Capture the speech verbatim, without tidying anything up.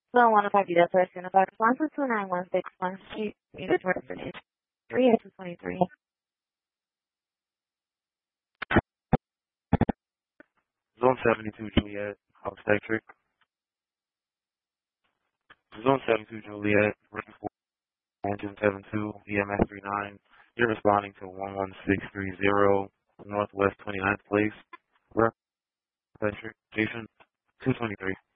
Zone one oh five, Delta, Unified response to two nine one six one Street, unit resident three eight two twenty-three. Zone seventy-two, Juliet, obstetric. Zone seventy-two, Juliet, ring four, engine seven two, E M S three nine. You're responding to one one six three zero, Northwest twenty-ninth Place, obstetric, station two twenty-three.